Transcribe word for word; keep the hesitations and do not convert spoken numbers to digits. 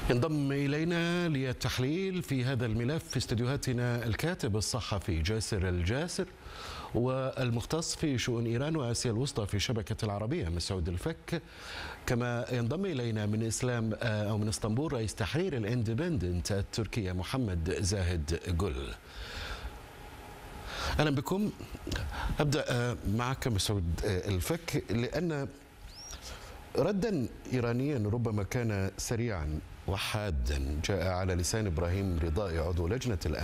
ينضم إلينا للتحليل في هذا الملف في استديوهاتنا الكاتب الصحفي جاسر الجاسر والمختص في شؤون إيران وآسيا الوسطى في شبكة العربية مسعود الفك. كما ينضم إلينا من إسلام أو من اسطنبول رئيس تحرير الاندبندنت التركية محمد زاهد جل. أهلا بكم. أبدأ معك مسعود الفك، لأن ردا إيرانيا ربما كان سريعا وحادا جاء على لسان إبراهيم رضائي عضو لجنة الأمن